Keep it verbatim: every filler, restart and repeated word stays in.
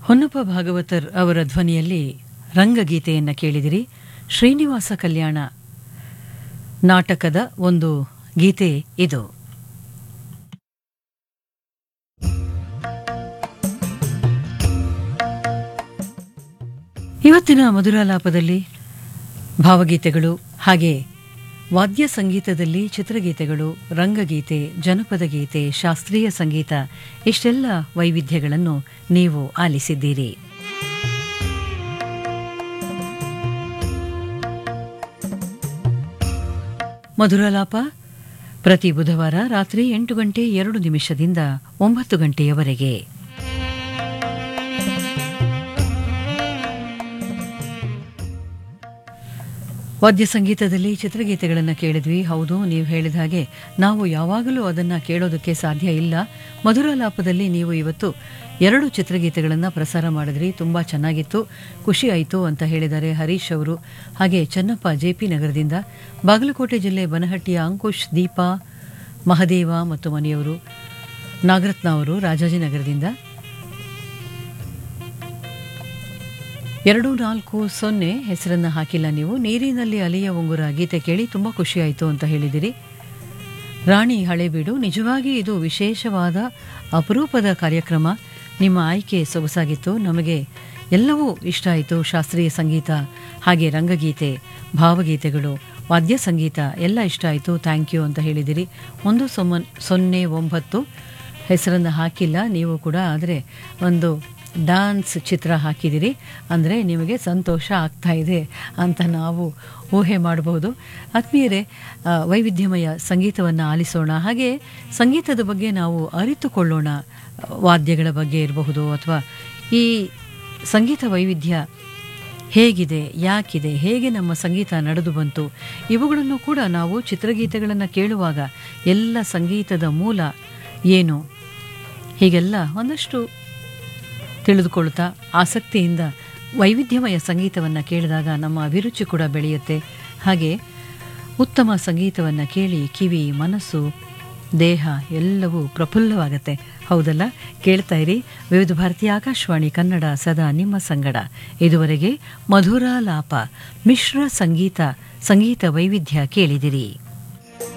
ಹೊನ್ನಪ್ಪ ಭಾಗವತರ್ ಅವರ ಧ್ವನಿಯಲ್ಲಿ ರಂಗಗೀತೆಯನ್ನು ಕೇಳಿದಿರಿ. ಶ್ರೀನಿವಾಸ ಕಲ್ಯಾಣ ನಾಟಕದ ಒಂದು ಗೀತೆ ಇದು. ಇವತ್ತಿನ ಮಧುರಾಲಾಪದಲ್ಲಿ ಭಾವಗೀತೆಗಳು, ಹಾಗೆ ವಾದ್ಯ ಸಂಗೀತದಲ್ಲಿ ಚಿತ್ರಗೀತೆಗಳು, ರಂಗಗೀತೆ, ಜನಪದ ಗೀತೆ, ಶಾಸ್ತ್ರೀಯ ಸಂಗೀತ, ಇಷ್ಟೆಲ್ಲ ವೈವಿಧ್ಯಗಳನ್ನು ನೀವು ಆಲಿಸಿದ್ದೀರಿ. ಮಧುರಾಲಾಪ ಪ್ರತಿ ಬುಧವಾರ ರಾತ್ರಿ ಎಂಟು ಗಂಟೆ ಎರಡು ನಿಮಿಷದಿಂದ ಒಂಬತ್ತು ಗಂಟೆಯವರೆಗೆ. ವಾದ್ಯ ಸಂಗೀತದಲ್ಲಿ ಚಿತ್ರಗೀತೆಗಳನ್ನು ಕೇಳಿದ್ವಿ. ಹೌದು, ನೀವು ಹೇಳಿದ ಹಾಗೆ ನಾವು ಯಾವಾಗಲೂ ಅದನ್ನು ಕೇಳೋದಕ್ಕೆ ಸಾಧ್ಯ ಇಲ್ಲ. ಮಧುರಾಲಾಪದಲ್ಲಿ ನೀವು ಇವತ್ತು ಎರಡು ಚಿತ್ರಗೀತೆಗಳನ್ನು ಪ್ರಸಾರ ಮಾಡಿದ್ರಿ. ತುಂಬ ಚೆನ್ನಾಗಿತ್ತು, ಖುಷಿ ಆಯಿತು ಅಂತ ಹೇಳಿದ್ದಾರೆ ಹರೀಶ್ ಅವರು. ಹಾಗೆ ಚೆನ್ನಪ್ಪ ಜೆ ಪಿ ನಗರದಿಂದ, ಬಾಗಲಕೋಟೆ ಜಿಲ್ಲೆ ಬನಹಟ್ಟಿಯ ಅಂಕುಶ್, ದೀಪಾ, ಮಹದೇವ ಮತ್ತು ಮನೆಯವರು, ನಾಗರತ್ನ ಅವರು ರಾಜಾಜಿನಗರದಿಂದ ಎರಡು ನಾಲ್ಕು ಸೊನ್ನೆ ಹೆಸರನ್ನು ಹಾಕಿಲ್ಲ ನೀವು. ನೀರಿನಲ್ಲಿ ಅಲೆಯ ಉಂಗುರ ಗೀತೆ ಕೇಳಿ ತುಂಬ ಖುಷಿಯಾಯಿತು ಅಂತ ಹೇಳಿದಿರಿ. ರಾಣಿ ಹಳೇಬೀಡು, ನಿಜವಾಗಿ ಇದು ವಿಶೇಷವಾದ ಅಪರೂಪದ ಕಾರ್ಯಕ್ರಮ. ನಿಮ್ಮ ಆಯ್ಕೆ ಸೊಗಸಾಗಿತ್ತು, ನಮಗೆ ಎಲ್ಲವೂ ಇಷ್ಟ ಆಯಿತು. ಶಾಸ್ತ್ರೀಯ ಸಂಗೀತ, ಹಾಗೆ ರಂಗಗೀತೆ, ಭಾವಗೀತೆಗಳು, ವಾದ್ಯ ಸಂಗೀತ ಎಲ್ಲ ಇಷ್ಟ ಆಯಿತು. ಥ್ಯಾಂಕ್ ಯು ಅಂತ ಹೇಳಿದಿರಿ. ಒಂದು ಸೊಮ್ಮನ್ ಸೊನ್ನೆ ಒಂಬತ್ತು ಹೆಸರನ್ನು ಹಾಕಿಲ್ಲ ನೀವು ಕೂಡ, ಆದರೆ ಒಂದು ಡಾನ್ಸ್ ಚಿತ್ರ ಹಾಕಿದಿರಿ ಅಂದರೆ ನಿಮಗೆ ಸಂತೋಷ ಆಗ್ತಾ ಇದೆ ಅಂತ ನಾವು ಊಹೆ ಮಾಡಬಹುದು. ಆತ್ಮೀಯರೇ, ವೈವಿಧ್ಯಮಯ ಸಂಗೀತವನ್ನು ಆಲಿಸೋಣ, ಹಾಗೆ ಸಂಗೀತದ ಬಗ್ಗೆ ನಾವು ಅರಿತುಕೊಳ್ಳೋಣ. ವಾದ್ಯಗಳ ಬಗ್ಗೆ ಇರಬಹುದು, ಅಥವಾ ಈ ಸಂಗೀತ ವೈವಿಧ್ಯ ಹೇಗಿದೆ, ಯಾಕಿದೆ, ಹೇಗೆ ನಮ್ಮ ಸಂಗೀತ ನಡೆದು ಬಂತು, ಇವುಗಳನ್ನು ಕೂಡ ನಾವು ಚಿತ್ರಗೀತೆಗಳನ್ನು ಕೇಳುವಾಗ ಎಲ್ಲ ಸಂಗೀತದ ಮೂಲ ಏನು, ಹೀಗೆಲ್ಲ ಒಂದಷ್ಟು ತಿಳಿದುಕೊಳ್ತಾ ಆಸಕ್ತಿಯಿಂದ ವೈವಿಧ್ಯಮಯ ಸಂಗೀತವನ್ನು ಕೇಳಿದಾಗ ನಮ್ಮ ಅಭಿರುಚಿ ಕೂಡ ಬೆಳೆಯುತ್ತೆ. ಹಾಗೆ ಉತ್ತಮ ಸಂಗೀತವನ್ನು ಕೇಳಿ ಕಿವಿ, ಮನಸ್ಸು, ದೇಹ ಎಲ್ಲವೂ ಪ್ರಫುಲ್ಲವಾಗತ್ತೆ. ಹೌದಲ್ಲ? ಕೇಳ್ತಾ ಇರಿ. ವಿವಿಧ ಭಾರತೀಯ ಆಕಾಶವಾಣಿ ಕನ್ನಡ ಸದಾ ನಿಮ್ಮ ಸಂಗಡ. ಇದುವರೆಗೆ ಮಧುರಾಲಾಪ ಮಿಶ್ರ ಸಂಗೀತ, ಸಂಗೀತ ವೈವಿಧ್ಯ ಕೇಳಿದಿರಿ.